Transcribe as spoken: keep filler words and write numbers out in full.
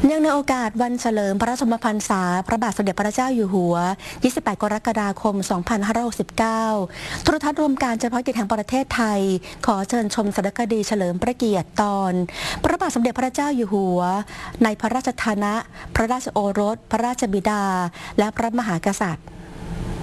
เนื่องในโอกาสวันเฉลิมพระชนมพรรษาพระบาทสมเด็จพระเจ้าอยู่หัว ยี่สิบแปด กรกฎาคม สองพันห้าร้อยหกสิบเก้า โทรทัศน์รวมการเฉพาะกิจแห่งประเทศไทย ขอเชิญชมสารคดีเฉลิมพระเกียรติตอน พระบาทสมเด็จพระเจ้าอยู่หัว ในพระราชฐานะ พระราชโอรส พระราชบิดา และพระมหากษัตริย์